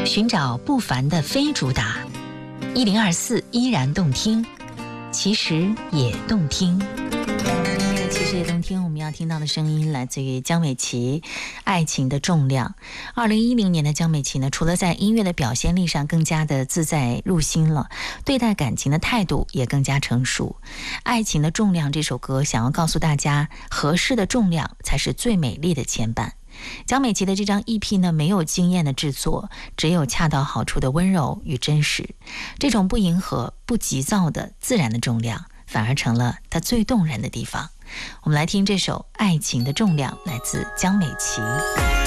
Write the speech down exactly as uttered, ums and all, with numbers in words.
寻找不凡的非主打，一零二四依然动听，其实也动听。其实也动听，我们要听到的声音来自于江美琪，《爱情的重量》。二零一零年的江美琪呢，除了在音乐的表现力上更加的自在入心了，对待感情的态度也更加成熟。《爱情的重量》这首歌想要告诉大家，合适的重量才是最美丽的牵绊。江美琪的这张 E P 呢，没有惊艳的制作，只有恰到好处的温柔与真实。这种不迎合、不急躁的自然的重量，反而成了它最动人的地方。我们来听这首《爱情的重量》，来自江美琪。